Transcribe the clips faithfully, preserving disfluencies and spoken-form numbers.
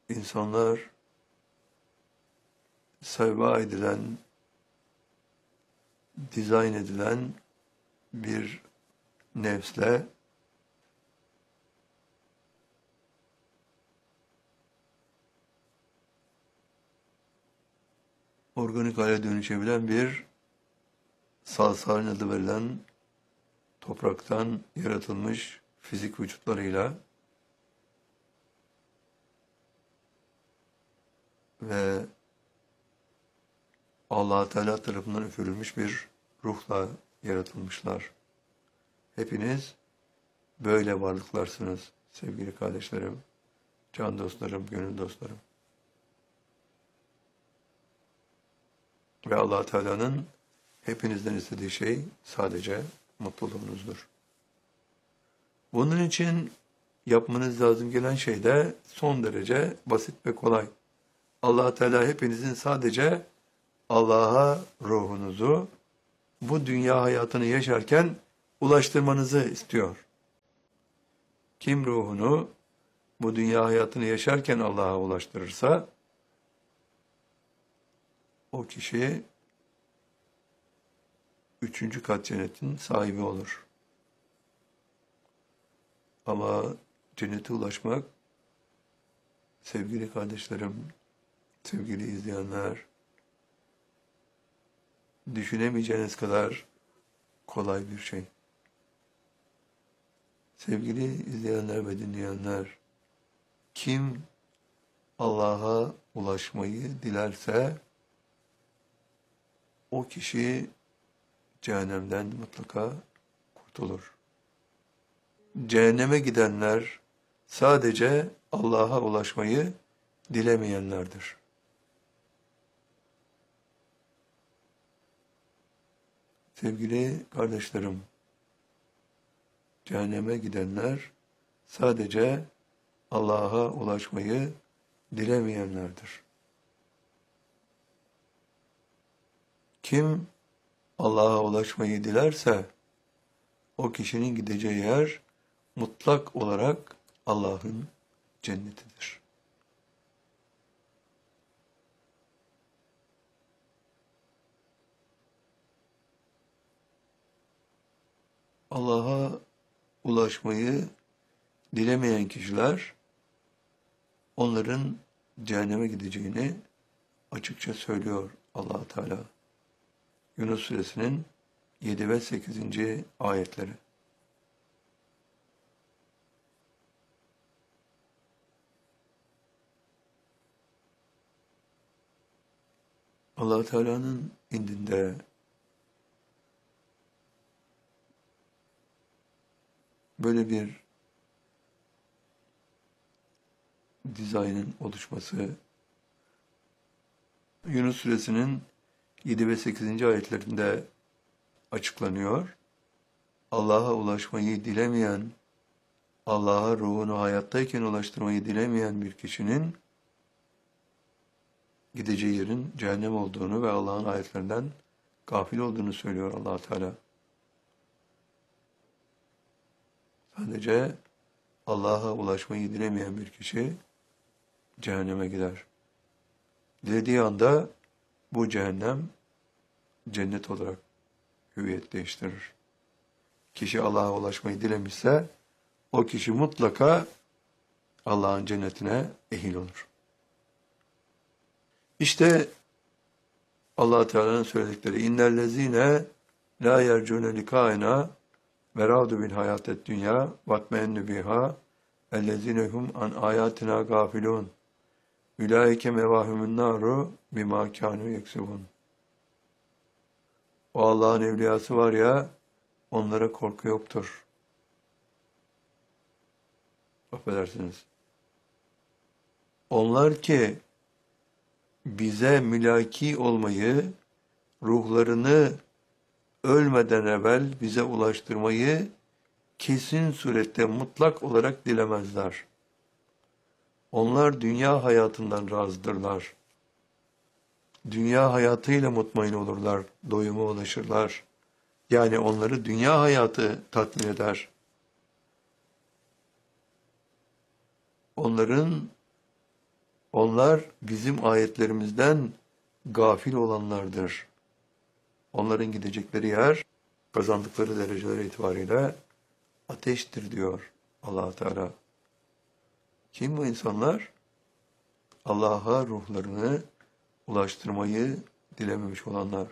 insanlar sevba edilen, dizayn edilen bir nefsle organik hale dönüşebilen bir salsalin adı verilen topraktan yaratılmış fizik vücutlarıyla ve Allah Teala tarafından üfürülmüş bir ruhla yaratılmışlar. Hepiniz böyle varlıklarsınız sevgili kardeşlerim, can dostlarım, gönül dostlarım. Ve Allah Teala'nın hepinizden istediği şey sadece mutluluğunuzdur. Bunun için yapmanız lazım gelen şey de son derece basit ve kolay. Allah Teala hepinizin sadece Allah'a ruhunuzu bu dünya hayatını yaşarken ulaştırmanızı istiyor. Kim ruhunu bu dünya hayatını yaşarken Allah'a ulaştırırsa o kişi üçüncü kat cennetin sahibi olur. Ama cennete ulaşmak sevgili kardeşlerim, sevgili izleyenler, düşünemeyeceğiniz kadar kolay bir şey. Sevgili izleyenler ve dinleyenler, kim Allah'a ulaşmayı dilerse o kişi cehennemden mutlaka kurtulur. Cehenneme gidenler sadece Allah'a ulaşmayı dilemeyenlerdir. Sevgili kardeşlerim, cehenneme gidenler sadece Allah'a ulaşmayı dilemeyenlerdir. Kim Allah'a ulaşmayı dilerse o kişinin gideceği yer mutlak olarak Allah'ın cennetidir. Allah'a ulaşmayı dilemeyen kişiler onların cehenneme gideceğini açıkça söylüyor Allah Teala. Yunus Suresinin yedi ve sekizinci ayetleri. Allah Teala'nın indinde böyle bir dizaynın oluşması Yunus Suresinin yedi ve sekizinci ayetlerinde açıklanıyor. Allah'a ulaşmayı dilemeyen, Allah'a ruhunu hayattayken ulaştırmayı dilemeyen bir kişinin gideceği yerin cehennem olduğunu ve Allah'ın ayetlerinden gafil olduğunu söylüyor Allah Teala. Sadece Allah'a ulaşmayı dilemeyen bir kişi cehenneme gider. Dilediği anda bu cehennem cennet olarak hüviyet değiştirir. Kişi Allah'a ulaşmayı dilemişse o kişi mutlaka Allah'ın cennetine ehil olur. İşte Allah Teala'nın söyledikleri innellezine la yercune likaina ve radu bil hayatet dünya vatmennu biha ellezine hum an ayatina gafilun ulaike mevahumun naru bima kanu yeksubun. O Allah'ın evliyası var ya, onlara korku yoktur. Affedersiniz. Onlar ki bize mülaki olmayı, ruhlarını ölmeden evvel bize ulaştırmayı kesin surette mutlak olarak dilemezler. Onlar dünya hayatından razıdırlar. Dünya hayatıyla mutmain olurlar, doyuma ulaşırlar. Yani onları dünya hayatı tatmin eder. Onların Onlar bizim ayetlerimizden gafil olanlardır. Onların gidecekleri yer, kazandıkları dereceler itibariyle ateştir diyor Allah Teala. Kim bu insanlar? Allah'a ruhlarını ulaştırmayı dilememiş olanlar.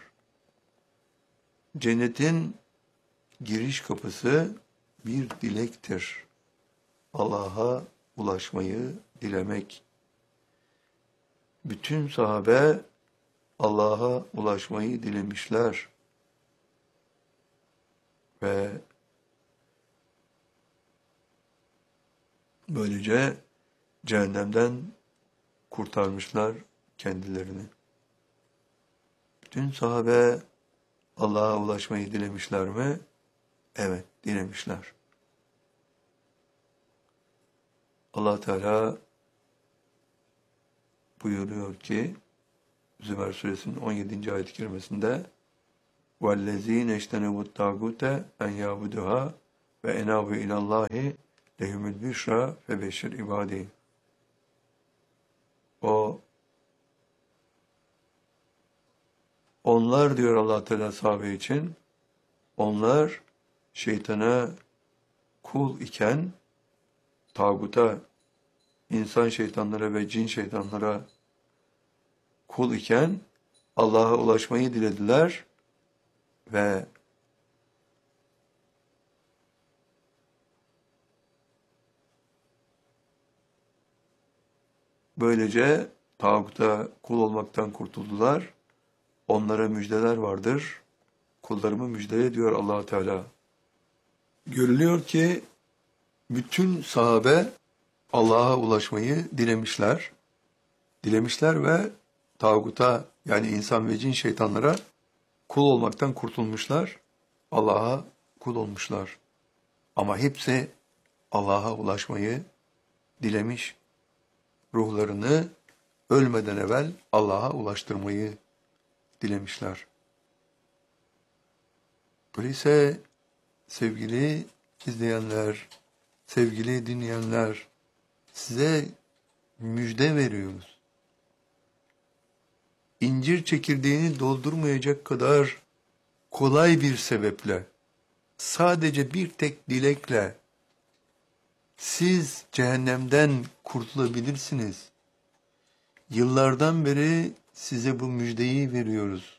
Cennetin giriş kapısı bir dilektir. Allah'a ulaşmayı dilemek. Bütün sahabe Allah'a ulaşmayı dilemişler. Ve böylece cehennemden kurtarmışlar kendilerini. Bütün sahabe Allah'a ulaşmayı dilemişler mi? Evet, dilemişler. Allah Teala buyuruyor ki Zümer suresinin on yedinci ayet-i kerimesinde وَالَّذ۪ينَ اَجْتَنَبُوا الطَّاغُوتَ اَنْ يَعْبُدُهَا وَاَنَابُوا اِلَى اللّٰهِ لَهُمُ الْبُشْرَى فَبَشِّرْ عِبَادِهِ. O onlar diyor Allah Teala sahabe için, onlar şeytana kul iken, tağuta, insan şeytanlara ve cin şeytanlara kul iken Allah'a ulaşmayı dilediler ve böylece tağuta kul olmaktan kurtuldular. Onlara müjdeler vardır. Kullarımı müjdele diyor Allah Teala. Görülüyor ki bütün sahabe Allah'a ulaşmayı dilemişler. Dilemişler ve tağuta yani insan ve cin şeytanlara kul olmaktan kurtulmuşlar. Allah'a kul olmuşlar. Ama hepsi Allah'a ulaşmayı dilemiş. Ruhlarını ölmeden evvel Allah'a ulaştırmayı dilemişler. Öyleyse sevgili izleyenler, sevgili dinleyenler, size müjde veriyoruz. İncir çekirdeğini doldurmayacak kadar kolay bir sebeple, sadece bir tek dilekle siz cehennemden kurtulabilirsiniz. Yıllardan beri size bu müjdeyi veriyoruz.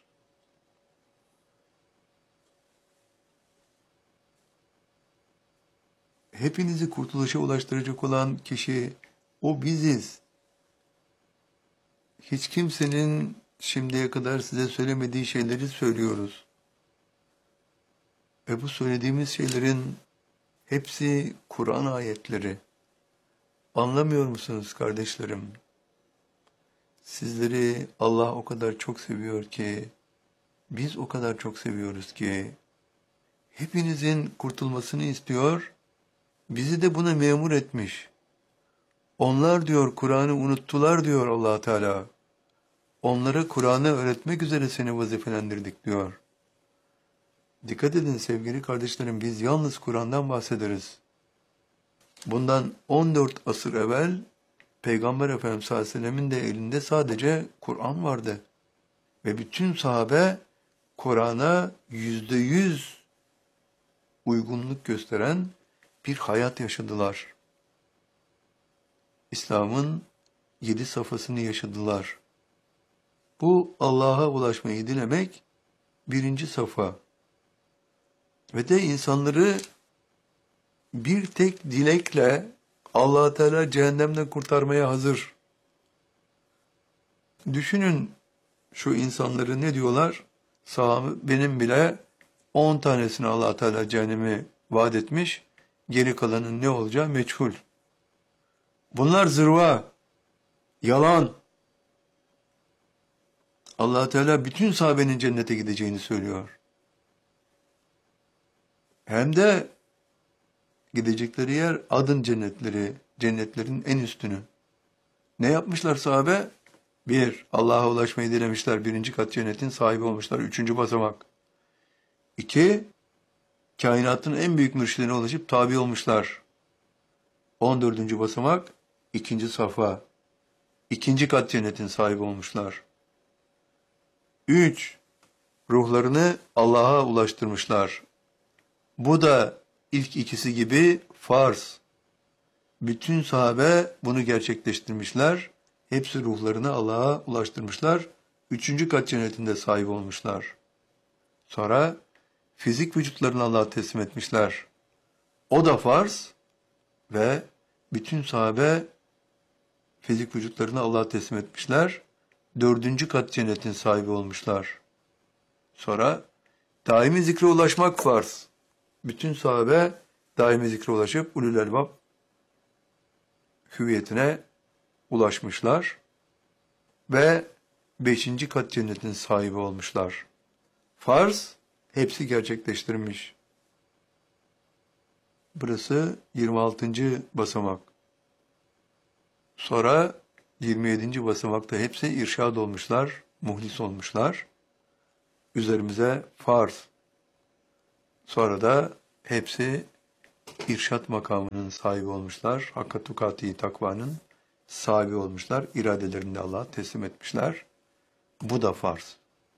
Hepinizi kurtuluşa ulaştıracak olan kişi o biziz. Hiç kimsenin şimdiye kadar size söylemediği şeyleri söylüyoruz. Ve bu söylediğimiz şeylerin hepsi Kur'an ayetleri. Anlamıyor musunuz kardeşlerim? Sizleri Allah o kadar çok seviyor ki, biz o kadar çok seviyoruz ki, hepinizin kurtulmasını istiyor, bizi de buna memur etmiş. Onlar diyor Kur'an'ı unuttular diyor Allah Teala. Onlara Kur'an'ı öğretmek üzere seni vazifelendirdik diyor. Dikkat edin sevgili kardeşlerim, biz yalnız Kur'an'dan bahsederiz. Bundan on dört asır evvel Peygamber Efendimiz sallallahu aleyhi ve sellemin de elinde sadece Kur'an vardı. Ve bütün sahabe Kur'an'a yüzde yüz uygunluk gösteren bir hayat yaşadılar. İslam'ın yedi safhasını yaşadılar. Bu Allah'a ulaşmayı dilemek birinci safha. Ve de insanları bir tek dilekle Allah Teala cehennemden kurtarmaya hazır. Düşünün şu insanları ne diyorlar? Sahabe benim bile on tanesini Allah Teala cehennemi vaat etmiş. Geri kalanın ne olacağı meçhul. Bunlar zırva, yalan. Allah Teala bütün sahabenin cennete gideceğini söylüyor. Hem de gidecekleri yer adın cennetleri, cennetlerin en üstünü. Ne yapmışlar sahabe? Bir, Allah'a ulaşmayı dilemişler, birinci kat cennetin sahibi olmuşlar, üçüncü basamak. İki, kainatın en büyük mürşidine ulaşıp tabi olmuşlar. On dördüncü basamak, ikinci safha. ikinci kat cennetin sahibi olmuşlar. Üç, ruhlarını Allah'a ulaştırmışlar. Bu da ilk ikisi gibi farz. Bütün sahabe bunu gerçekleştirmişler. Hepsi ruhlarını Allah'a ulaştırmışlar. Üçüncü kat cennetinde sahip olmuşlar. Sonra fizik vücutlarını Allah'a teslim etmişler. O da farz ve bütün sahabe fizik vücutlarını Allah'a teslim etmişler. Dördüncü kat cennetin sahibi olmuşlar. Sonra daimi zikre ulaşmak farz. Bütün sahabe daimi zikre ulaşıp ulul elbab hüviyetine ulaşmışlar ve beşinci kat cennetin sahibi olmuşlar. Farz hepsi gerçekleştirmiş. Burası yirmi altıncı basamak. Sonra yirmi yedinci basamakta hepsi irşad olmuşlar, muhlis olmuşlar. Üzerimize farz. Sonra da hepsi irşat makamının sahibi olmuşlar. Hakka tukati takvanın sahibi olmuşlar. İradelerini de Allah'a teslim etmişler. Bu da farz.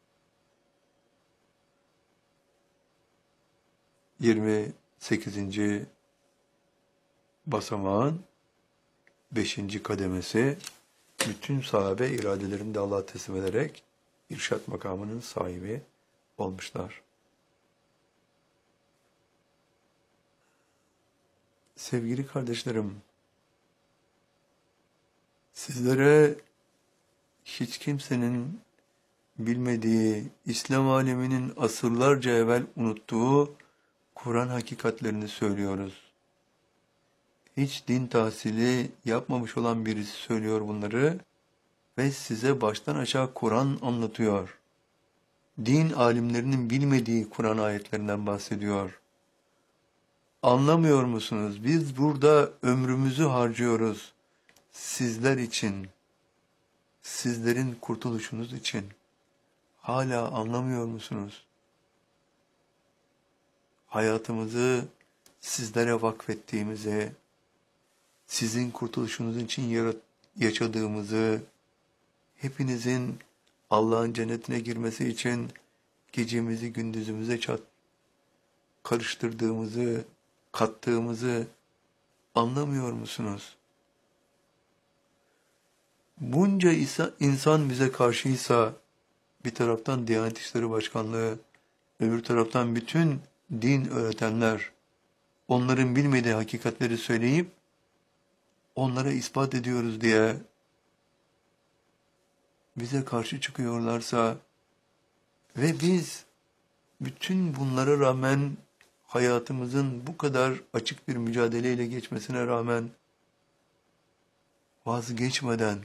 yirmi sekizinci basamağın beşinci kademesi bütün sahabe iradelerini de Allah'a teslim ederek irşat makamının sahibi olmuşlar. Sevgili kardeşlerim, sizlere hiç kimsenin bilmediği, İslam aleminin asırlarca evvel unuttuğu Kur'an hakikatlerini söylüyoruz. Hiç din tahsili yapmamış olan birisi söylüyor bunları ve size baştan aşağı Kur'an anlatıyor. Din alimlerinin bilmediği Kur'an ayetlerinden bahsediyor. Anlamıyor musunuz? Biz burada ömrümüzü harcıyoruz sizler için, sizlerin kurtuluşunuz için. Hala anlamıyor musunuz? Hayatımızı sizlere vakfettiğimizi, sizin kurtuluşunuz için yaşadığımızı, hepinizin Allah'ın cennetine girmesi için gecemizi gündüzümüze çat, karıştırdığımızı, kattığımızı anlamıyor musunuz? Bunca insan bize karşıysa, bir taraftan Diyanet İşleri Başkanlığı, öbür taraftan bütün din öğretenler, onların bilmediği hakikatleri söyleyip, onlara ispat ediyoruz diye bize karşı çıkıyorlarsa ve biz bütün bunlara rağmen hayatımızın bu kadar açık bir mücadeleyle geçmesine rağmen vazgeçmeden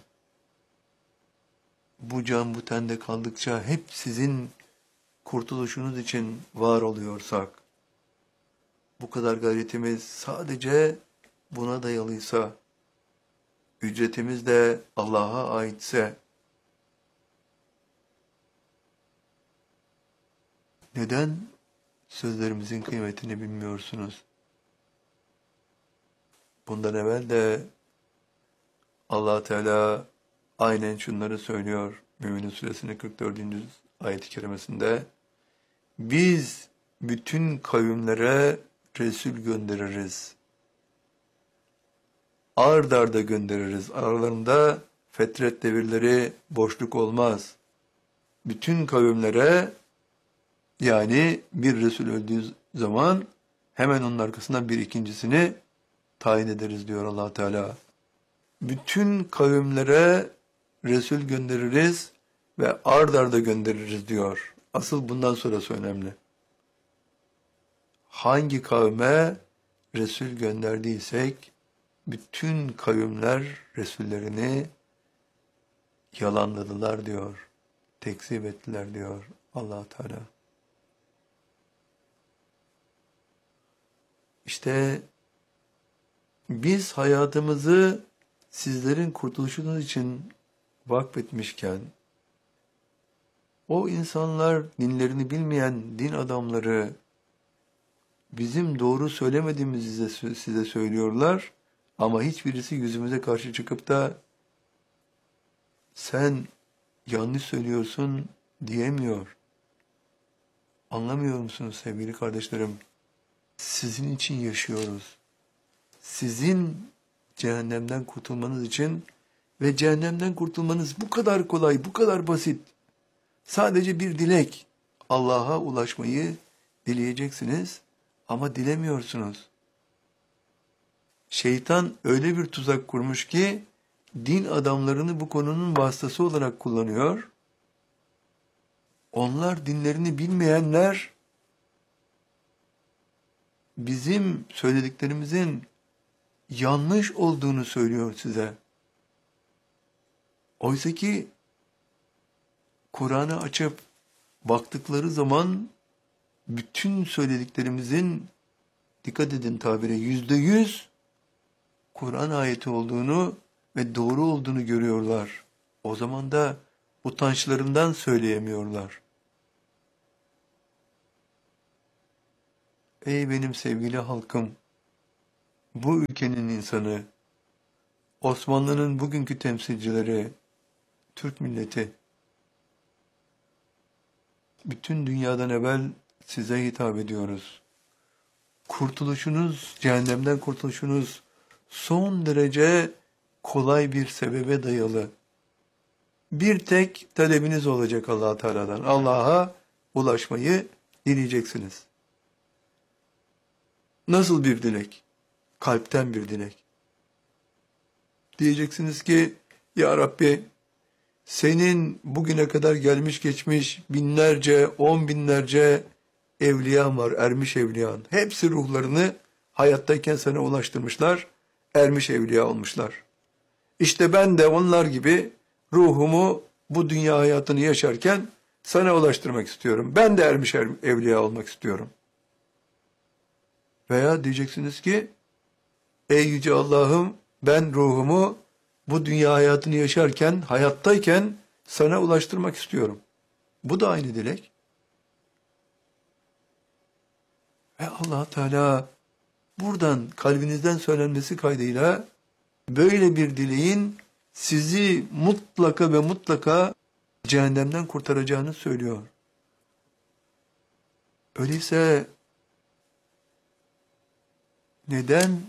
bu can bu tende kaldıkça hep sizin kurtuluşunuz için var oluyorsak, bu kadar gayretimiz sadece buna dayalıysa, ücretimiz de Allah'a aitse, neden sözlerimizin kıymetini bilmiyorsunuz? Bundan evvel de Allah Teala aynen şunları söylüyor. Mü'minin Suresinin kırk dördüncü ayet-i kerimesinde. Biz bütün kavimlere Resul göndeririz. Ard arda göndeririz. Aralarında fetret devirleri, boşluk olmaz. Bütün kavimlere, yani bir Resul öldüğü zaman hemen onun arkasından bir ikincisini tayin ederiz diyor Allah Teala. Bütün kavimlere Resul göndeririz ve ard arda göndeririz diyor. Asıl bundan sonrası önemli. Hangi kavme Resul gönderdiysek, bütün kavimler Resullerini yalanladılar diyor. Tekzip ettiler diyor Allah Teala. İşte biz hayatımızı sizlerin kurtuluşunuz için vakfetmişken, o insanlar dinlerini bilmeyen din adamları bizim doğru söylemediğimizi size, size söylüyorlar ama hiçbirisi yüzümüze karşı çıkıp da sen yanlış söylüyorsun diyemiyor. Anlamıyor musunuz sevgili kardeşlerim? Sizin için yaşıyoruz. Sizin cehennemden kurtulmanız için ve cehennemden kurtulmanız bu kadar kolay, bu kadar basit. Sadece bir dilek. Allah'a ulaşmayı dileyeceksiniz ama dilemiyorsunuz. Şeytan öyle bir tuzak kurmuş ki din adamlarını bu konunun vasıtası olarak kullanıyor. Onlar dinlerini bilmeyenler bizim söylediklerimizin yanlış olduğunu söylüyor size. Oysa ki Kur'an'ı açıp baktıkları zaman bütün söylediklerimizin, dikkat edin tabire, yüzde yüz Kur'an ayeti olduğunu ve doğru olduğunu görüyorlar. O zaman da utançlarından söyleyemiyorlar. Ey benim sevgili halkım, bu ülkenin insanı, Osmanlı'nın bugünkü temsilcileri, Türk milleti, bütün dünyadan evvel size hitap ediyoruz. Kurtuluşunuz, cehennemden kurtuluşunuz son derece kolay bir sebebe dayalı. Bir tek talebiniz olacak Allah Teala'dan. Allah'a ulaşmayı dileyeceksiniz. Nasıl bir dilek? Kalpten bir dilek. Diyeceksiniz ki, Ya Rabbi, senin bugüne kadar gelmiş geçmiş binlerce, on binlerce evliyan var, ermiş evliyan. Hepsi ruhlarını hayattayken sana ulaştırmışlar, ermiş evliya olmuşlar. İşte ben de onlar gibi ruhumu bu dünya hayatını yaşarken sana ulaştırmak istiyorum. Ben de ermiş evliya olmak istiyorum. Veya diyeceksiniz ki, ey yüce Allah'ım, ben ruhumu bu dünya hayatını yaşarken, hayattayken sana ulaştırmak istiyorum. Bu da aynı dilek. Ve Allah Teala buradan kalbinizden söylenmesi kaydıyla böyle bir dileğin sizi mutlaka ve mutlaka cehennemden kurtaracağını söylüyor. Öyleyse neden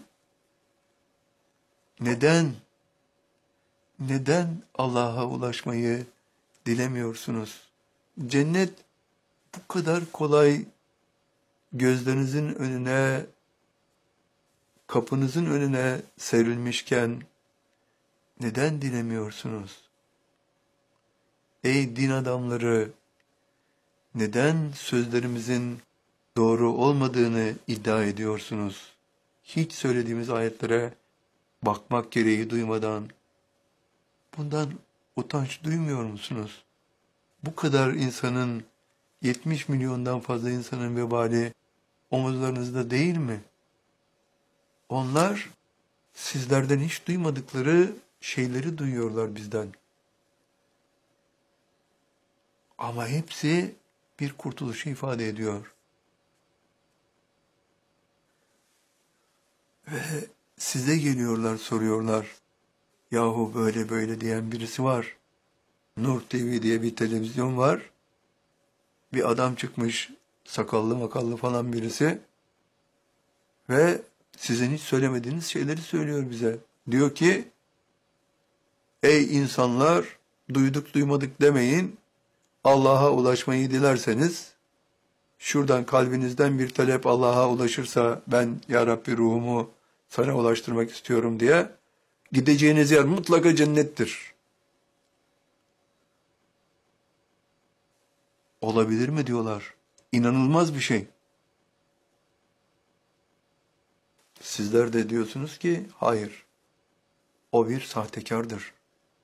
neden neden Allah'a ulaşmayı dilemiyorsunuz? Cennet bu kadar kolay gözlerinizin önüne, kapınızın önüne serilmişken neden dilemiyorsunuz? Ey din adamları, neden sözlerimizin doğru olmadığını iddia ediyorsunuz? Hiç söylediğimiz ayetlere bakmak gereği duymadan bundan utanç duymuyor musunuz? Bu kadar insanın, yetmiş milyondan fazla insanın vebali omuzlarınızda değil mi? Onlar sizlerden hiç duymadıkları şeyleri duyuyorlar bizden. Ama hepsi bir kurtuluşu ifade ediyor. Ve size geliyorlar, soruyorlar. Yahu böyle böyle diyen birisi var. Nur T V diye bir televizyon var. Bir adam çıkmış, sakallı makallı falan birisi. Ve sizin hiç söylemediğiniz şeyleri söylüyor bize. Diyor ki, ey insanlar, duyduk duymadık demeyin. Allah'a ulaşmayı dilerseniz, şuradan kalbinizden bir talep Allah'a ulaşırsa, ben Ya Rabbi ruhumu sana ulaştırmak istiyorum diye, gideceğiniz yer mutlaka cennettir. Olabilir mi diyorlar. İnanılmaz bir şey. Sizler de diyorsunuz ki hayır. O bir sahtekardır.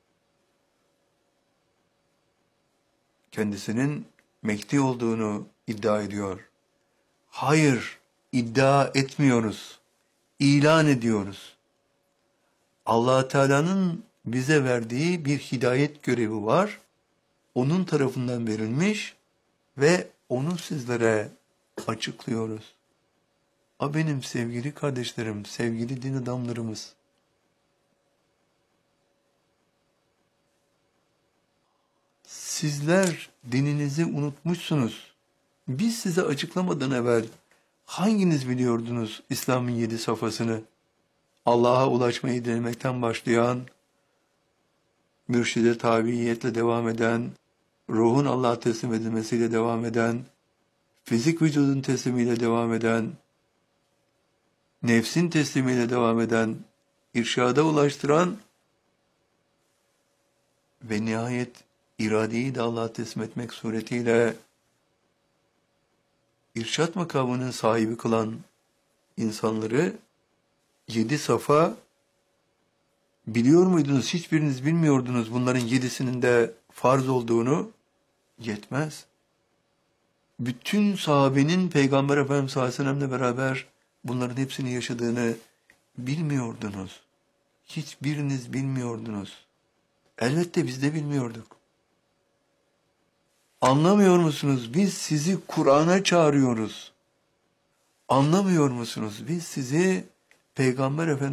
Kendisinin Mehdi olduğunu iddia ediyor. Hayır, iddia etmiyoruz. İlan ediyoruz. Allah Teala'nın bize verdiği bir hidayet görevi var. Onun tarafından verilmiş ve onu sizlere açıklıyoruz. A benim sevgili kardeşlerim, sevgili din adamlarımız. sizler dininizi unutmuşsunuz. Biz size açıklamadan evvel hanginiz biliyordunuz İslam'ın yedi safhasını? Allah'a ulaşmayı denemekten başlayan, mürşide tabiiyetle devam eden, ruhun Allah'a teslim edilmesiyle devam eden, fizik vücudun teslimiyle devam eden, nefsin teslimiyle devam eden, irşada ulaştıran ve nihayet iradeyi de Allah'a teslim etmek suretiyle irşat makamının sahibi kılan insanları yedi safa biliyor muydunuz? Hiçbiriniz bilmiyordunuz bunların yedisinin de farz olduğunu. Yetmez. Bütün sahabenin Peygamber Efendimiz sallallahu aleyhi ve sellem'le beraber bunların hepsini yaşadığını bilmiyordunuz. Hiçbiriniz bilmiyordunuz. Elbette biz de bilmiyorduk. Anlamıyor musunuz? Biz sizi Kur'an'a çağırıyoruz. Anlamıyor musunuz? Biz sizi Peygamber Efendimiz